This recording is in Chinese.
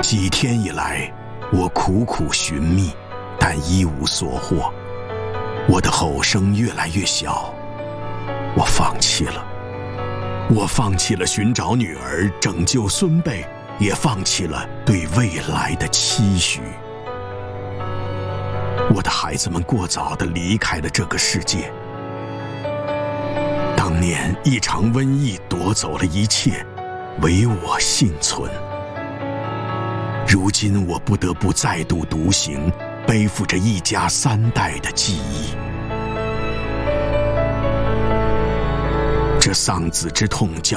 几天以来，我苦苦寻觅，但一无所获。我的吼声越来越小，我放弃了。我放弃了寻找女儿，拯救孙辈，也放弃了对未来的期许。我的孩子们过早地离开了这个世界。当年一场瘟疫夺走了一切，唯我幸存。如今我不得不再度独行，背负着一家3代的记忆。这丧子之痛